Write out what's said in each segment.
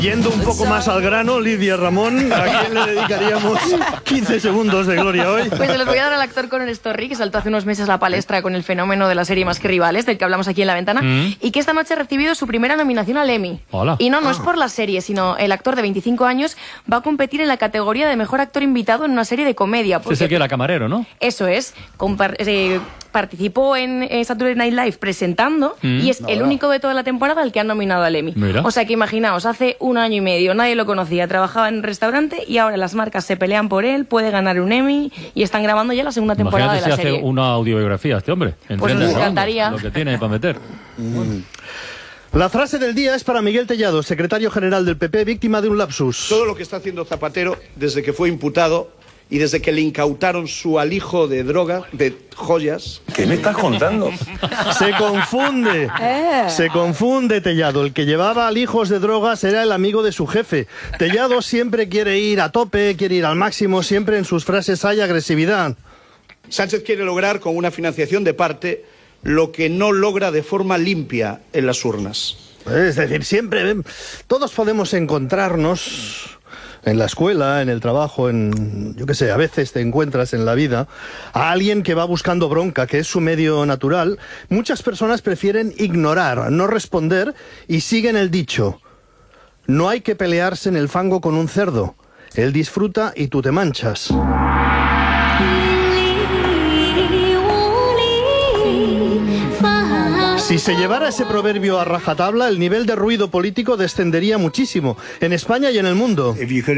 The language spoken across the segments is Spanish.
Yendo un poco más al grano, Lidia Ramón, ¿a quién le dedicaríamos 15 segundos de gloria hoy? Pues se los voy a dar al actor Conor Storry, que saltó hace unos meses a la palestra con el fenómeno de la serie Más que Rivales, del que hablamos aquí en La Ventana, y que esta noche ha recibido su primera nominación al Emmy. Hola. Y no es por la serie, sino el actor de 25 años va a competir en la categoría de mejor actor invitado en una serie de comedia. Es el que era camarero, ¿no? Eso es. Participó en Saturday Night Live presentando y es el único de toda la temporada al que han nominado al Emmy. Mira. O sea que imaginaos, hace 1 año y medio nadie lo conocía, trabajaba en un restaurante y ahora las marcas se pelean por él, puede ganar un Emmy y están grabando ya la segunda temporada de la Imagínate si serie. hace una audiobiografía este hombre. Pues nos encantaría. Lo que tiene para meter. La frase del día es para Miguel Tellado, secretario general del PP, víctima de un lapsus. Todo lo que está haciendo Zapatero desde que fue imputado y desde que le incautaron su alijo de droga, de joyas. ¿Qué me estás contando? Se confunde Tellado. El que llevaba alijos de drogas era el amigo de su jefe. Tellado siempre quiere ir a tope, quiere ir al máximo, siempre en sus frases hay agresividad. Sánchez quiere lograr con una financiación de parte lo que no logra de forma limpia en las urnas. Es decir, siempre todos podemos encontrarnos en la escuela, en el trabajo, yo qué sé, a veces te encuentras en la vida a alguien que va buscando bronca, que es su medio natural. Muchas personas prefieren ignorar, no responder y siguen el dicho: no hay que pelearse en el fango con un cerdo. Él disfruta y tú te manchas. Si se llevara ese proverbio a rajatabla, el nivel de ruido político descendería muchísimo, en España y en el mundo.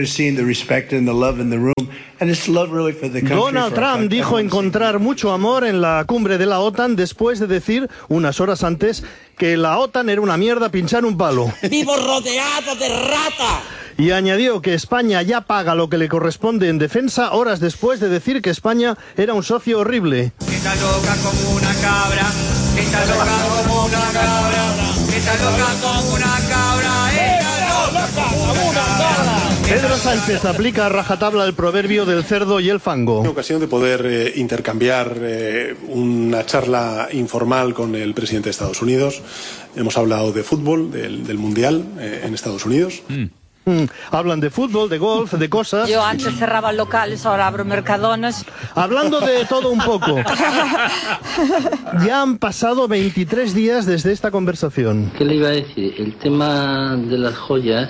Donald Trump dijo encontrar mucho amor en la cumbre de la OTAN después de decir, unas horas antes, que la OTAN era una mierda pinchar un palo. ¡Vivo rodeado de rata! Y añadió que España ya paga lo que le corresponde en defensa horas después de decir que España era un socio horrible. Está loca como una cabra, está loca como una cabra, está loca como una cabra, está loca como una cabra. Pedro Sánchez aplica a rajatabla el proverbio del cerdo y el fango. Una ocasión de poder intercambiar una charla informal con el presidente de Estados Unidos. Hemos hablado de fútbol, del Mundial en Estados Unidos. Hablan de fútbol, de golf, de cosas. Yo antes cerraba locales, ahora abro mercadones. Hablando de todo un poco. Ya han pasado 23 días desde esta conversación. ¿Qué le iba a decir? El tema de las joyas,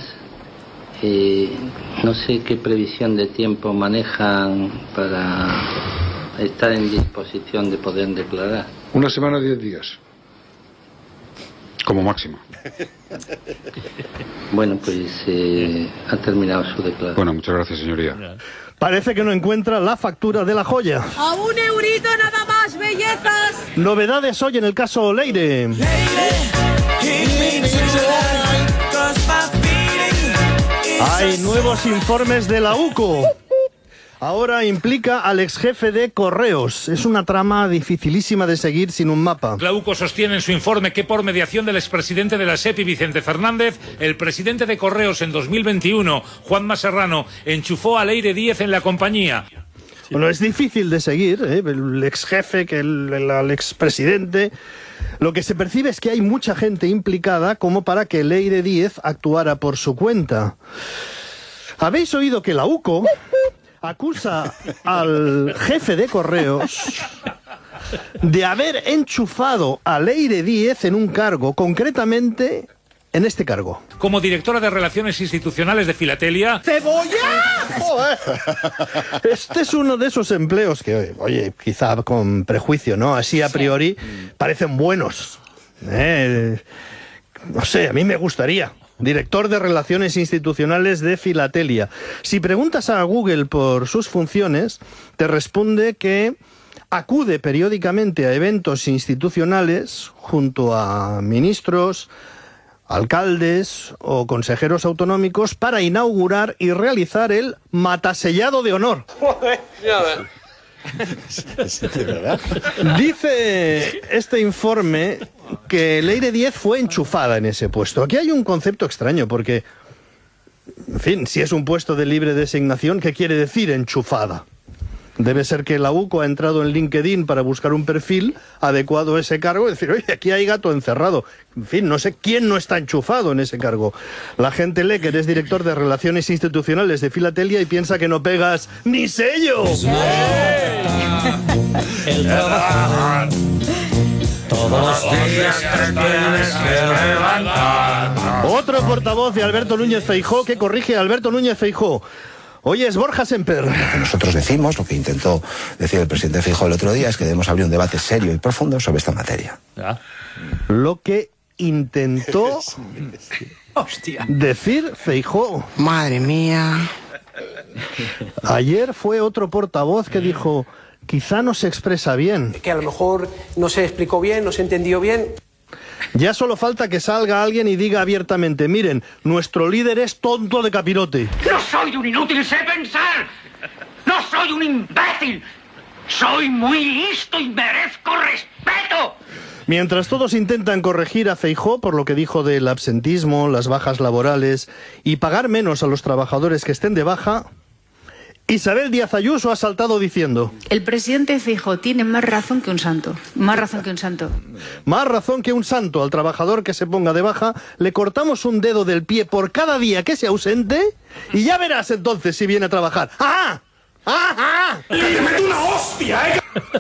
no sé qué previsión de tiempo manejan para estar en disposición de poder declarar. 1 semana, 10 días. Como máximo. Bueno, pues ha terminado su declaración. Bueno, muchas gracias, señoría. Parece que no encuentra la factura de la joya. ¡A un eurito nada más, bellezas! Novedades hoy en el caso Leire. Hay nuevos informes de la UCO. Ahora implica al ex jefe de Correos. Es una trama dificilísima de seguir sin un mapa. La UCO sostiene en su informe que por mediación del expresidente de la SEPI, Vicente Fernández, el presidente de Correos en 2021, Juanma Serrano, enchufó a Leire Díez en la compañía. Bueno, es difícil de seguir, el ex jefe, que el expresidente. Lo que se percibe es que hay mucha gente implicada como para que Leire Díez actuara por su cuenta. ¿Habéis oído que la UCO acusa al jefe de Correos de haber enchufado a Leire Díez en un cargo, concretamente en este cargo? Como directora de Relaciones Institucionales de Filatelia... ¡Cebolla! Este es uno de esos empleos que, oye, quizá con prejuicio, ¿no? Así a priori parecen buenos. No sé, a mí me gustaría. Director de Relaciones Institucionales de Filatelia. Si preguntas a Google por sus funciones, te responde que acude periódicamente a eventos institucionales junto a ministros, alcaldes o consejeros autonómicos para inaugurar y realizar el matasellado de honor. Dice este informe que Leire Díez fue enchufada en ese puesto. Aquí hay un concepto extraño porque, en fin, si es un puesto de libre designación, ¿qué quiere decir enchufada? Debe ser que la UCO ha entrado en LinkedIn para buscar un perfil adecuado a ese cargo y decir, oye, aquí hay gato encerrado. En fin, no sé quién no está enchufado en ese cargo. La gente lee que eres director de Relaciones Institucionales de Filatelia y piensa que no pegas ni sello. El trabajar. Todos los días te tienes que levantar. Otro portavoz de Alberto Núñez Feijóo que corrige a Alberto Núñez Feijóo. Hoy es Borja Semper. Lo que nosotros decimos, lo que intentó decir el presidente Feijóo el otro día, es que debemos abrir un debate serio y profundo sobre esta materia. Lo que intentó decir Feijóo. Madre mía. Ayer fue otro portavoz que dijo, quizá no se expresa bien. Que a lo mejor no se explicó bien, no se entendió bien. Ya solo falta que salga alguien y diga abiertamente, miren, nuestro líder es tonto de capirote. No soy un inútil, sé pensar. No soy un imbécil. Soy muy listo y merezco respeto. Mientras todos intentan corregir a Feijóo por lo que dijo del absentismo, las bajas laborales y pagar menos a los trabajadores que estén de baja, Isabel Díaz Ayuso ha saltado diciendo: el presidente Feijóo tiene más razón que un santo. Más razón que un santo. Más razón que un santo. Al trabajador que se ponga de baja le cortamos un dedo del pie por cada día que se ausente y ya verás entonces si viene a trabajar. ¡Ah! ¡Ah! ¡Y te meto una hostia,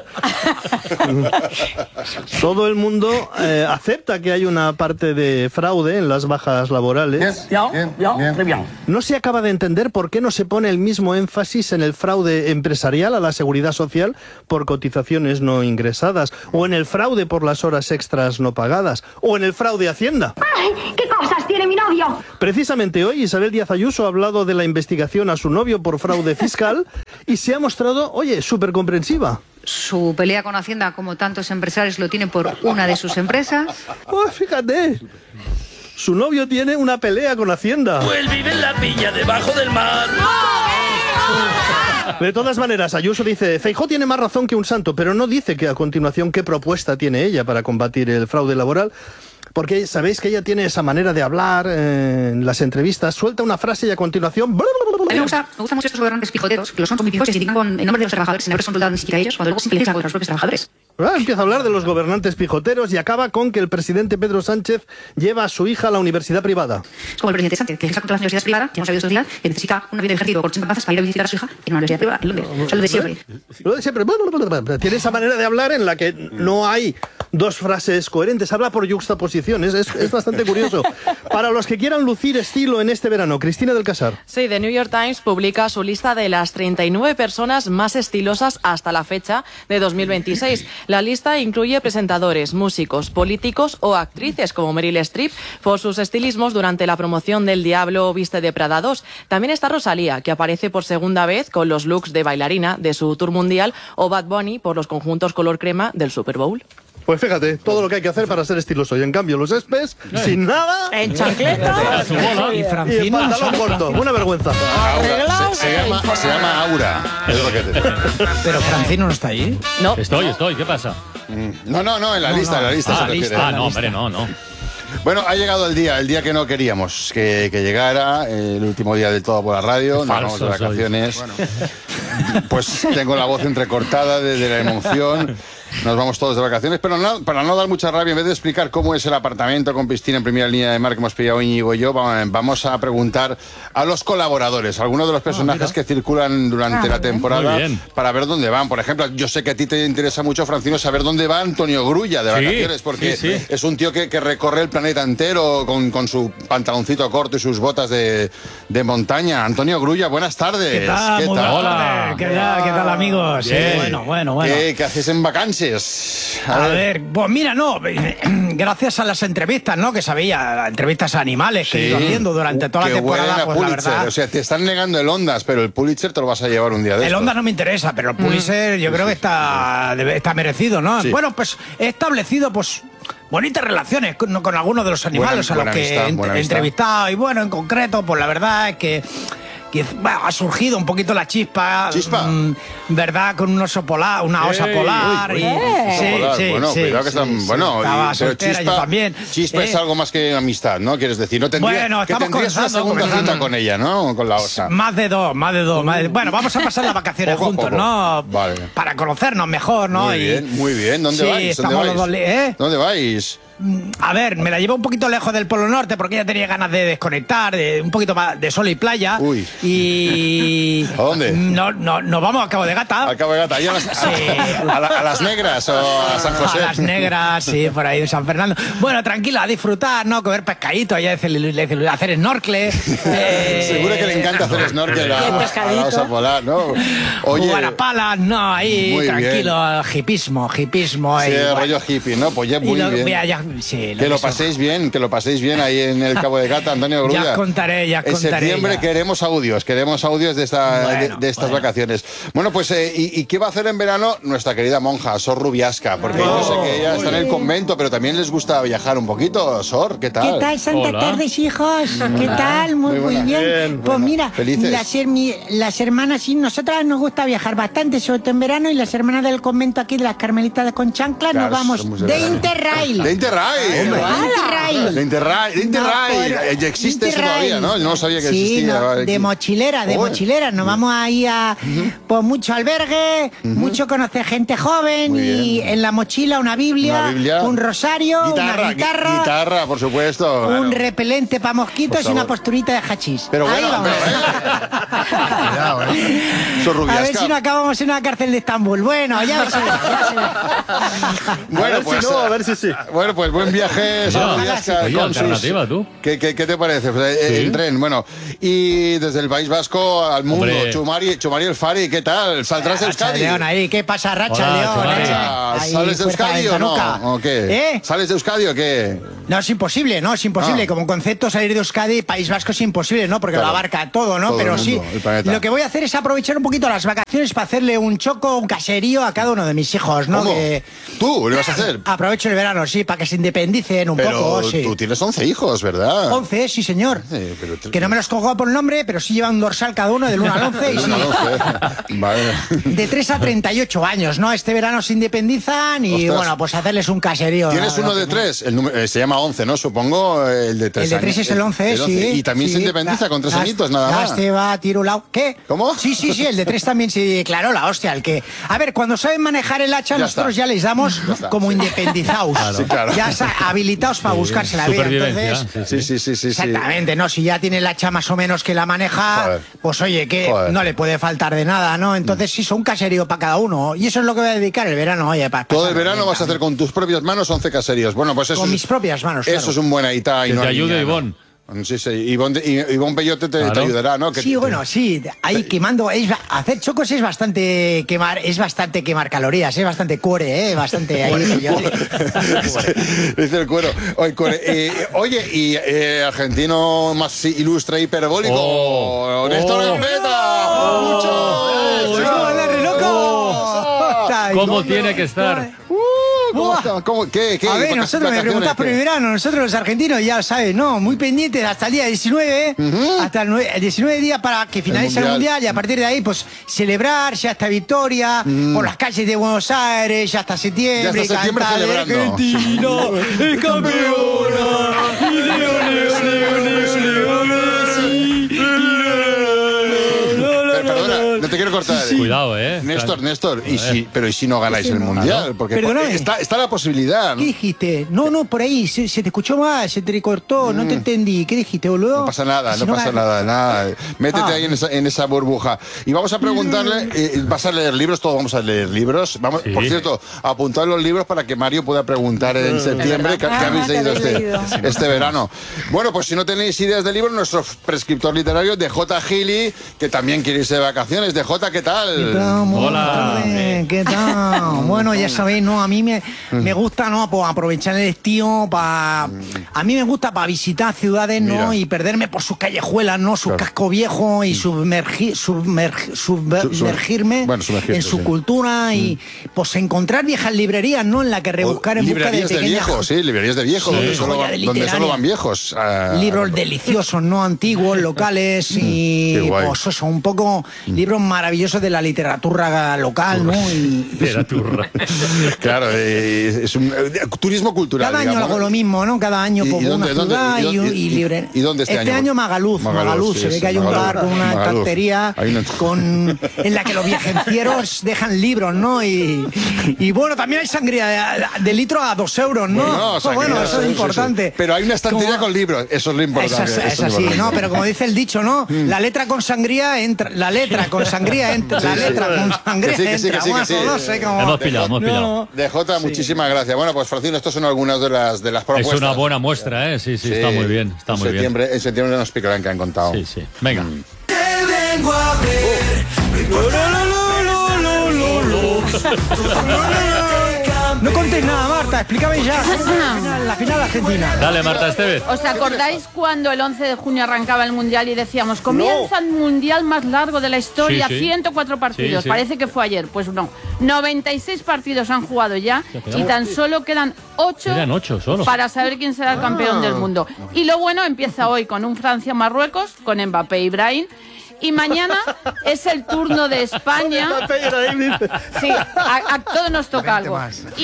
Todo el mundo acepta que hay una parte de fraude en las bajas laborales. No se acaba de entender por qué no se pone el mismo énfasis en el fraude empresarial a la seguridad social por cotizaciones no ingresadas, o en el fraude por las horas extras no pagadas, o en el fraude a Hacienda. ¡Ay, qué cosas tiene mi novio! Precisamente hoy Isabel Díaz Ayuso ha hablado de la investigación a su novio por fraude fiscal y se ha mostrado, oye, súper comprensiva. Su pelea con Hacienda, como tantos empresarios lo tienen por una de sus empresas. Oh, fíjate, su novio tiene una pelea con Hacienda. Pues vive en la villa debajo del mar. De todas maneras, Ayuso dice, Feijóo tiene más razón que un santo, pero no dice que a continuación qué propuesta tiene ella para combatir el fraude laboral. Porque sabéis que ella tiene esa manera de hablar en las entrevistas, suelta una frase y a continuación... A mí me gustan mucho estos gobernantes pijoteros, que los son muy pijos y se indican en nombre de los trabajadores, sin haber consultado ni siquiera ellos, cuando luego simplemente contra los propios trabajadores. Empieza a hablar de los gobernantes pijoteros y acaba con que el presidente Pedro Sánchez lleva a su hija a la universidad privada. Es como el presidente Sánchez, que está contra las universidades privadas, ya hemos sabido estos días, que necesita una vida de ejército por 80 plazas para ir a visitar a su hija en una universidad privada en Londres. O sea, lo de siempre. Lo de siempre. Tiene esa manera de hablar en la que no hay dos frases coherentes, habla por yuxtaposiciones, es bastante curioso. Para los que quieran lucir estilo en este verano, Cristina del Casar. Sí, The New York Times publica su lista de las 39 personas más estilosas hasta la fecha de 2026. La lista incluye presentadores, músicos, políticos o actrices como Meryl Streep por sus estilismos durante la promoción del Diablo Viste de Prada 2. También está Rosalía, que aparece por segunda vez con los looks de bailarina de su tour mundial, o Bad Bunny por los conjuntos color crema del Super Bowl. Pues fíjate, todo lo que hay que hacer para ser estiloso. Y en cambio, los espes, sin nada, en chancleta y en pantalón corto. Una vergüenza. Se llama Aura. Es lo que te... Pero Francino no está ahí. No. Estoy, ¿qué pasa? No, en la lista, en la lista se refiere. No, hombre, no. Bueno, ha llegado el día que no queríamos que llegara, el último día del todo por la radio, nos vamos de vacaciones. Pues tengo la voz entrecortada de la emoción. Nos vamos todos de vacaciones, pero no, para no dar mucha rabia, en vez de explicar cómo es el apartamento con piscina en primera línea de mar que hemos pillado Íñigo y yo, vamos a preguntar a los colaboradores, algunos de los personajes que circulan durante la temporada, para ver dónde van. Por ejemplo, yo sé que a ti te interesa mucho, Francino, saber dónde va Antonio Grulla de vacaciones, porque es un tío que recorre el planeta entero con su pantaloncito corto y sus botas de montaña. Antonio Grulla, buenas tardes. ¿Qué tal? Hola. ¿Qué tal, amigos? Bueno. ¿Qué haces en vacancias? A ver, pues mira, gracias a las entrevistas, ¿no? Que sabía, entrevistas a animales que he ido haciendo durante toda la temporada, pues la verdad. O sea, te están negando el Ondas, pero el Pulitzer te lo vas a llevar un día de El Ondas no me interesa, pero el Pulitzer yo creo que está merecido, ¿no? Sí. Bueno, pues he establecido, pues, bonitas relaciones con algunos de los animales a los que he entrevistado. Y bueno, en concreto, pues la verdad es que ha surgido un poquito la chispa. ¿Verdad? Con un oso polar, una osa polar. Sí, bueno, sí, cuidado que sí, están. sí. Bueno, Estaba pero soltera, yo también. Chispa es algo más que amistad, ¿no? Quieres decir, no tendría, Bueno, que estamos tendrías una segunda cita con ella, ¿no? Con la osa. Más de dos. Bueno, vamos a pasar las vacaciones Poco a juntos, poco. ¿no? Vale. Para conocernos mejor, ¿no? Muy bien. ¿Dónde Sí, vais? estamos los dos ¿Dónde vais? A ver, me la llevo un poquito lejos del Polo Norte porque ella tenía ganas de desconectar, de un poquito más de sol y playa. Uy. Y... ¿A dónde? Nos vamos a Cabo de Gata. A Cabo de Gata. ¿Y a las Negras o a San José? A las Negras, sí, por ahí de San Fernando. Bueno, tranquila, a disfrutar, ¿no? Comer pescadito, allá hacer snorkel. Seguro que le encanta hacer snorkel a la osa polar, ¿no? Oye, jugar a palas, no, ahí, muy tranquilo, hipismo. sí, rollo hippie, ¿no? Pues ya muy bien. Que lo paséis bien ahí en el Cabo de Gata, Antonio Grulla. Ya os contaré. En septiembre queremos audios de estas vacaciones. Bueno, pues, ¿y qué va a hacer en verano nuestra querida monja, Sor Rubiasca? Porque yo sé que ella está en el convento, pero también les gusta viajar un poquito. Sor, ¿qué tal? ¿Qué tal? Santa tardes, hijos. ¿Qué tal? Muy bien. Pues mira, las hermanas y nosotras nos gusta viajar bastante, sobre todo en verano, y las hermanas del convento aquí de las Carmelitas de Conchancla nos vamos de Interrail. De Interrail. Ya existe eso todavía, ¿no? Yo no sabía que existía. No, de mochilera. Nos vamos ahí a mucho albergue, mucho conocer gente joven y en la mochila una Biblia, un rosario, una guitarra. Guitarra, por supuesto. Un repelente para mosquitos y una posturita de hachís. Pero bueno, ahí vamos. A ver si no acabamos en una cárcel de Estambul. Bueno, ya se ve. Bueno, pues a ver si sí. Bueno, pues buen viaje, Sor Rubiasca. Oye, alternativa, tú. ¿Qué te parece? Pues, el tren, bueno. Y desde el País Vasco al mundo, Chumari El Fari, ¿qué tal? ¿Saldrás de Euskadi? León ahí, ¿qué pasa, Racha León? ¿Sales de Euskadi o no? ¿O qué? ¿Sales de Euskadi o qué? No, es imposible. Como concepto salir de Euskadi, País Vasco es imposible, ¿no? Porque lo abarca todo, ¿no? Pero sí, lo que voy a hacer es aprovechar un poquito las vacaciones para hacerle un caserío a cada uno de mis hijos, ¿no? ¿Cómo? ¿Tú le vas a hacer? Aprovecho el verano, sí, para que se independicen un poco, sí. Tú tienes 11 hijos, ¿verdad? 11, sí, señor. Que no me los cojo por nombre, pero sí llevan un dorsal cada uno del 1 al 11. Vale. De 3 a 38 años, ¿no? Este verano se independizan y, bueno, pues hacerles un caserío. ¿Tienes uno de 3? El número, se llama 11, ¿no? Supongo el de 3 El de 3 es el 11, sí. ¿Y también se independiza con 3 añitos, nada más? Este va tirulao. ¿Qué? ¿Cómo? Sí, el de 3 también sí, claro, la hostia. A ver, cuando saben manejar el hacha, nosotros ya les damos como independizados. Claro. Ya habilitados para buscarse la vida. Entonces, sí. Exactamente, ¿no? Si ya tiene el hacha más o menos que la maneja, pues oye, que no le puede faltar de nada, ¿no? Entonces sí, son un caserío para cada uno. Y eso es lo que voy a dedicar el verano, oye. Todo el verano vas a hacer con tus propias manos 11 caseríos. Bueno, pues eso con mis propias manos, Eso es un buen aitá. Que te ayude Ivonne. Sí, Ivonne Bellote te ayudará, ¿no? Sí, bueno, sí, ahí quemando, hacer chocos es bastante quemar calorías, es bastante cuore, bastante ahí. Dice el cuero. Oye, y argentino más ilustre y hiperbólico, Néstor Gambetta. ¿Cómo tiene que estar? ¿Qué? A ver, nosotros me preguntás por el verano, nosotros los argentinos ya sabes, ¿no? Muy pendientes hasta el día 19, hasta el 19 días para que finalice el mundial y a partir de ahí, pues, celebrar ya esta victoria por las calles de Buenos Aires, ya hasta septiembre, ya hasta septiembre celebrando. Argentina es campeona. No te quiero cortar. Sí. Cuidado, Néstor, ¿y si no ganáis el mundial? Porque está la posibilidad, ¿no? ¿Qué dijiste? No, por ahí, se te escuchó mal, se te cortó, no te entendí. ¿Qué dijiste, boludo? No pasa nada. Métete ahí en esa burbuja. Y vamos a preguntarle, ¿vas a leer libros? Todos vamos a leer libros. Por cierto, apuntad los libros para que Mario pueda preguntar en septiembre qué habéis leído este verano. Bueno, pues si no tenéis ideas de libros, nuestro prescriptor literario de J. Gili, que también quiere irse de vacaciones, de DJ, ¿qué tal? ¿Qué tal? Buenas Hola. tardes. ¿Qué tal? Bueno, ya sabéis, ¿no? A mí me gusta, ¿no? Pues aprovechar el estío para... A mí me gusta para visitar ciudades, ¿no? Mira. Y perderme por sus callejuelas, ¿no? Sus cascos viejos y sumergirme en su cultura y pues encontrar viejas librerías, ¿no? En la que rebuscar en busca de librerías de pequeñas... viejos, sí, librerías de viejos, Sí, donde solo literaria. van viejos. Libros deliciosos, ¿no? Antiguos, locales y Qué guay. pues eso, un poco libros maravillosos de la literatura local, ¿no? Literatura. Claro, es un turismo cultural. Cada año digamos, hago lo mismo, ¿no? Cada año por una ciudad y libre. ¿Y dónde este año? Magaluz. Sí, Se ve sí, que hay un Magaluf. bar con una Magaluf. estantería Hay una- en la que los viajencieros dejan libros, ¿no? Y bueno, también hay sangría de litro a 2 euros, ¿no? Bueno, eso es importante. Pero hay una estantería Como- con libros, eso es lo importante. Es así, ¿no? Pero como dice el dicho, ¿no? La letra con sangría entra. La letra con sangría entra. La letra con sangría entra. Bueno, no sé cómo. Hemos pillado. DJ, muchísimas gracias. Bueno, pues Francino, estas son algunas de las propuestas. Es una buena muestra, ¿eh? Sí, está muy bien. Está muy bien. En septiembre nos explicarán qué han contado. Sí. Venga. Te vengo a ver. No contéis nada, Marta, explícame ya. La final argentina. Dale, Marta Estevez. ¿Os acordáis cuando el 11 de junio arrancaba el Mundial y decíamos, comienza el Mundial más largo de la historia, Sí. 104 partidos? Sí. Parece que fue ayer. Pues no. 96 partidos han jugado ya y tan solo quedan 8 Quedan 8 solo. para saber quién será el campeón del mundo. Y lo bueno empieza hoy con un Francia-Marruecos, con Mbappé y Brahim. Y mañana es el turno de España. Sí, a todos nos toca algo.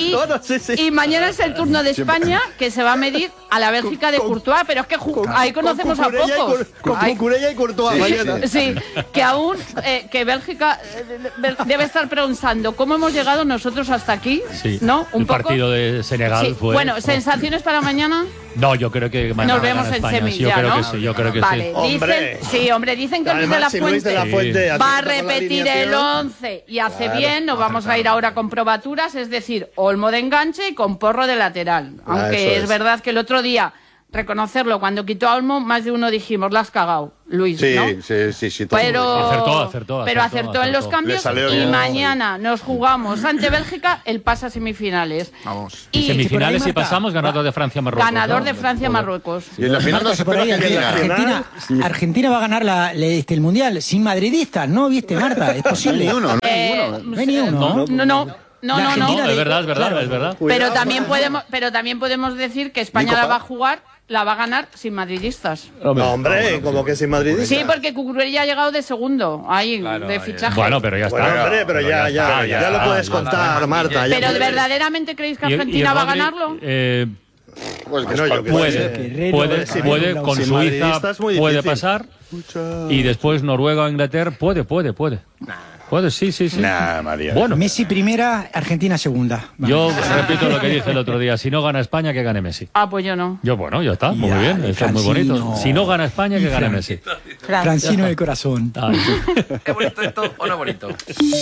Y mañana es el turno de España, que se va a medir a la Bélgica de Courtois, pero es que ahí conocemos a pocos. Con Cucurella y Courtois mañana. Sí, que aún que Bélgica debe estar pensando cómo hemos llegado nosotros hasta aquí, Sí. ¿no? Un el poco. partido de Senegal Sí. fue... Bueno, sensaciones para mañana. No, yo creo que mañana Nos vemos gana en España. semis Sí, yo ya, creo ¿no? que sí, yo creo que Vale, sí. dicen que Además, si Luis de la Fuente va a acierta con la repetir el alineación. 11 y hace Claro, bien, nos vamos a ir ahora con probaturas, es decir, Olmo de enganche y con Porro de lateral. Aunque eso es verdad que el otro día, reconocerlo, cuando quitó a Olmo, más de uno dijimos, la has cagado, Luis, ¿no? Sí. Pero Acertó acertó en los cambios Le salió y bien. mañana nos jugamos ante Bélgica el pase a semifinales. Vamos. Y semifinales, si Marta, pasamos, ganador de Francia-Marruecos. Ganador ¿no? de Francia-Marruecos. Y en la final no se Por espera ahí, Argentina. Argentina va a ganar el Mundial sin madridistas, ¿no? ¿Viste, Marta? Es posible. Ni uno, No hay ni uno. No. La Argentina Es verdad, claro. es verdad. Pero también podemos decir que España la va a jugar, la va a ganar sin madridistas. Hombre, como que sin madridista. Sí, porque Cucurella ha llegado de segundo, ahí, de fichaje. Bueno, pero ya está. Bueno, hombre, pero ya lo puedes ya contar, está. Marta. ya Pero puedes. ¿verdaderamente creéis que Y Argentina va a Rodri, ganarlo? Pues que Bueno, yo qué sé. puede, con Sin Suiza madridista es muy puede difícil. pasar y después Noruega o Inglaterra puede. Puede, sí. Nah, María. Bueno, Messi primera, Argentina segunda. yo repito lo que dije el otro día, si no gana España, que gane Messi. Ah, pues yo no. Yo, bueno, ya está, muy bien, eso es muy Francino. bonito. Si no gana España, que gane Messi. Francino del corazón. Ah, sí. ¿Es bonito esto o no bonito?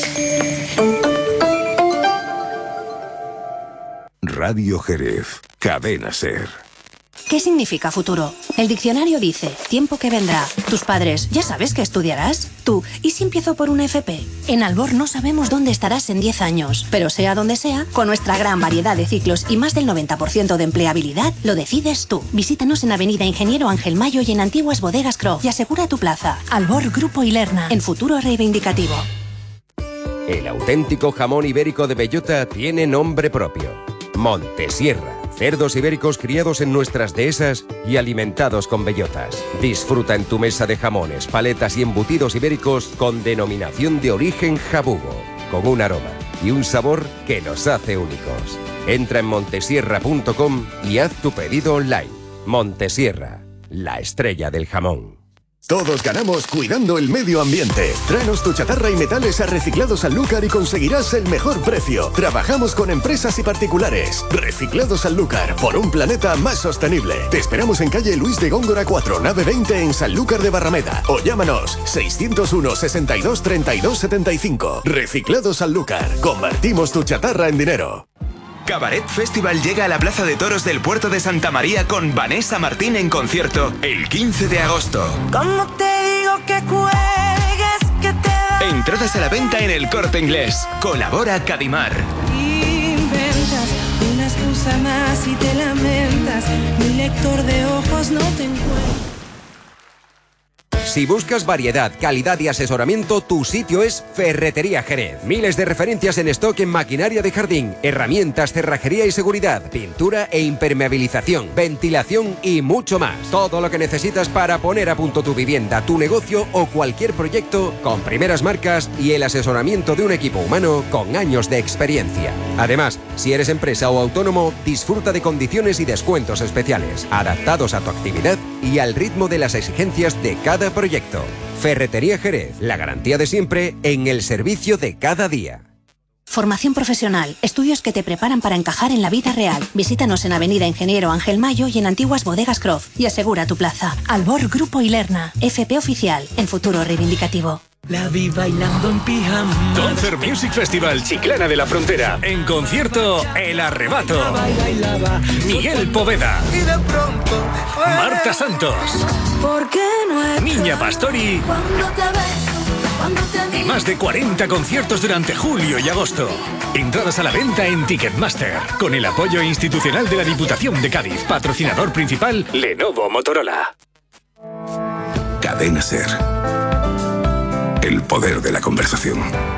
Radio Jerez, Cadena Ser. ¿Qué significa futuro? El diccionario dice, tiempo que vendrá. Tus padres, ¿ya sabes qué estudiarás? Tú, ¿y si empiezo por una FP? En Albor no sabemos dónde estarás en 10 años, pero sea donde sea, con nuestra gran variedad de ciclos y más del 90% de empleabilidad, lo decides tú. Visítanos en Avenida Ingeniero Ángel Mayo y en Antiguas Bodegas Croft y asegura tu plaza. Albor Grupo Ilerna, en futuro reivindicativo. El auténtico jamón ibérico de bellota tiene nombre propio. Montesierra. Cerdos ibéricos criados en nuestras dehesas y alimentados con bellotas. Disfruta en tu mesa de jamones, paletas y embutidos ibéricos con denominación de origen jabugo, con un aroma y un sabor que los hace únicos. Entra en montesierra.com y haz tu pedido online. Montesierra, la estrella del jamón. Todos ganamos cuidando el medio ambiente. Tráenos tu chatarra y metales a Reciclados Sanlúcar y conseguirás el mejor precio. Trabajamos con empresas y particulares. Reciclados Sanlúcar, por un planeta más sostenible. Te esperamos en calle Luis de Góngora 4, nave 20 en Sanlúcar de Barrameda. O llámanos 601 62 32 75. Reciclados Sanlúcar. Convertimos tu chatarra en dinero. Cabaret Festival llega a la Plaza de Toros del Puerto de Santa María con Vanessa Martín en concierto el 15 de agosto. ¿Cómo te digo que cuelgues, que te da? Entradas entradas a la venta en El Corte Inglés. Colabora Cadimar. Inventas una excusa más y te lamentas. Mi lector de ojos no te encuentra. Si buscas variedad, calidad y asesoramiento, tu sitio es Ferretería Jerez. Miles de referencias en stock en maquinaria de jardín, herramientas, cerrajería y seguridad, pintura e impermeabilización, ventilación y mucho más. Todo lo que necesitas para poner a punto tu vivienda, tu negocio o cualquier proyecto con primeras marcas y el asesoramiento de un equipo humano con años de experiencia. Además, si eres empresa o autónomo, disfruta de condiciones y descuentos especiales, adaptados a tu actividad y al ritmo de las exigencias de cada proyecto. Ferretería Jerez, la garantía de siempre en el servicio de cada día. Formación profesional, estudios que te preparan para encajar en la vida real. Visítanos en Avenida Ingeniero Ángel Mayo y en Antiguas Bodegas Croft y asegura tu plaza. Albor Grupo Ilerna, FP Oficial, el futuro reivindicativo. La vi bailando en pijama. Concert Music Festival Chiclana de la Frontera. En concierto, El Arrebato. Miguel Poveda. Y de pronto, Marta Santos. ¿Por qué no es Niña Pastori. cuando te beso, cuando te Y más de 40 conciertos durante julio y agosto. Entradas a la venta en Ticketmaster. Con el apoyo institucional de la Diputación de Cádiz. Patrocinador principal, Lenovo Motorola. Cadena SER. El poder de la conversación.